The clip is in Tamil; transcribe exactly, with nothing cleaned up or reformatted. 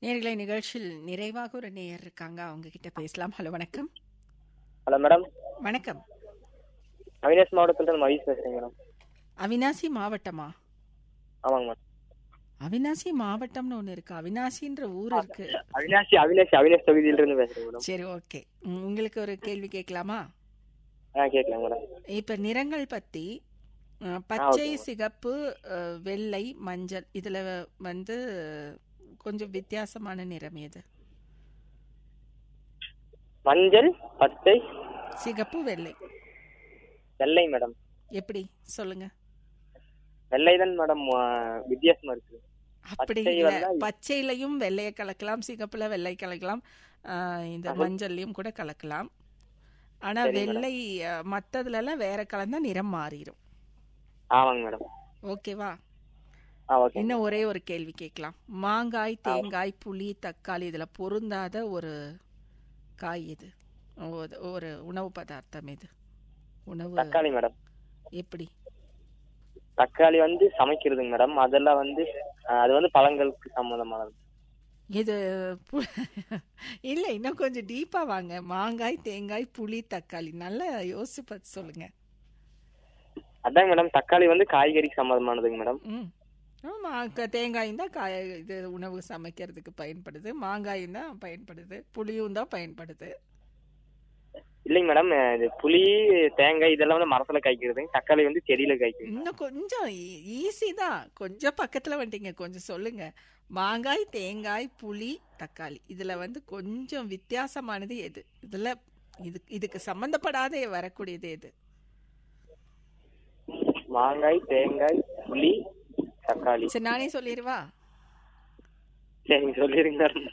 நேர்களை நிகழ்ச்சியில் நிறைவாக ஒரு நேயர் இருக்காங்க, அவங்க கிட்ட பேசலாம். ஹலோ, வணக்கம். ஹலோ மேடம், வணக்கம். அவினாசி மாவட்டத்துல மகேஷ் பேசுறேன் மேடம். அவினாசி மாவட்டமா? ஆமாங்க மேடம். அவினாசி மாவட்டம்னு ஒண்ணு இருக்கு, அவினாசின்ற ஊர் இருக்கு. அவினாசி அவினாசி அவினாசி தொகுதியில இருந்து பேசுறேன் மேடம். சரி, ஓகே. உங்களுக்கு ஒரு கேள்வி கேட்கலாமா? ஆ கேட்கலாம் மேடம். இப்ப நிறங்கள் பத்தி, அஹ், பச்சை, சிகப்பு, அஹ், வெள்ளை, மஞ்சள், இதுல வந்து கொஞ்சம் வித்தியாசமான நிறம் எது? மஞ்சள், பச்சை, சிகப்பு, வெள்ளை. வெள்ளை மேடம். எப்படி சொல்லுங்க? வெள்ளை தான் மேடம் வித்தியாசமா இருக்கு. அப்படி பச்சை இல்ல, வந்தா- பச்சையிலையும் வெள்ளையை கலக்கலாம், சிகப்புல வெள்ளை கலக்கலாம், ஆஹ் இந்த அது- மஞ்சள்லயும் கூட கலக்கலாம். ஆனா சரி மேடம். வெள்ளை அஹ், மத்ததுல எல்லாம் வேற கலந்தா நிறம் மாறிடும். ஆமாங்க மேடம். ஓகேவா? ஆ ஓகே. இன்னும் ஒரே ஒரு கேள்வி கேட்கலாம். மாங்காய், தேங்காய், புளி, தக்காளி இதுல பொருந்தாத ஒரு காய் எது? ஒரு- ஒரு உணவு பதார்த்தம் எது? உணவு தக்காளி மேடம். எப்படி? தக்காளி வந்து சமைக்கிறதுங்க மேடம். அதெல்லாம் வந்து அஹ், அது வந்து பழங்களுக்கு சம்மந்தமானது. இது பு- இல்ல, இன்னும் கொஞ்சம் டீப்பா வாங்க. மாங்காய், தேங்காய், புளி, தக்காளி, நல்லா யோசிச்சு பார்த்து சொல்லுங்க. அதாங்க மேடம், தக்காளி வந்து காய்கறிக்கு சம்மந்தமானதுங்க மேடம். ம் ஆமா, க- தேங்காயும் தான் காய இது உணவு சமைக்கிறதுக்கு பயன்படுது, மாங்காயும் தான் பயன்படுது, புளியும் தான் பயன்படுது. இல்லைங்க மேடம், இது புளி, தேங்காய் இதெல்லாம் வந்து மரத்துல காய்க்கிறதுங்க. தக்காளி வந்து செடியில காய்க்குது. இன்னும் கொஞ்சம் ஈஸி தான், கொஞ்சம் பக்கத்துல வந்துட்டீங்க. கொஞ்சம் சொல்லுங்க. மாங்காய், தேங்காய், புளி, தக்காளி, இதுல வந்து கொஞ்சம் வித்தியாசமானது எது? இதுல இது இதுக்கு சம்பந்தப்படாத வரக்கூடியது எது? மாங்காய், தேங்காய், புளி, தக்காளி. சரி, நானே சொல்லிடுவா. சரிங்க சொல்லிருங்க மேடம்.